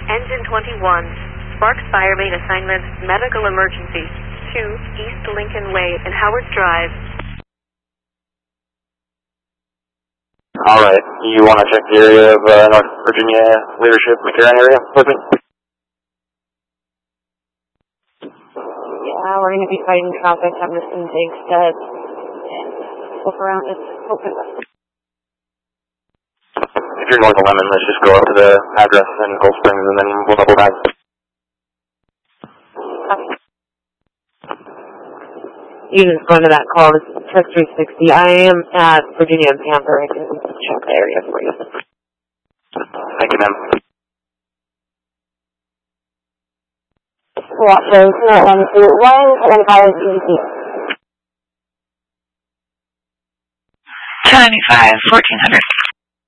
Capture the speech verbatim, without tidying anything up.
Engine twenty-one, Sparks Fire Main Assignment, Medical Emergency, two East Lincoln Way and Howard Drive. Alright, you want to check the area of uh, North Virginia Leadership, McCarran area with me? Yeah, we're going to be fighting traffic. I'm just going to take steps. Look around, just open up. If you're north of Lemon, let's just go up to the address in Cold Springs and then we'll double back. Okay. Units going to that call. This is Tech three sixty. I am at Virginia and Panther. I can check the area for you. Thank you, ma'am. What, so it's not one two one, one five easy. ten ninety-five, fourteen hundred.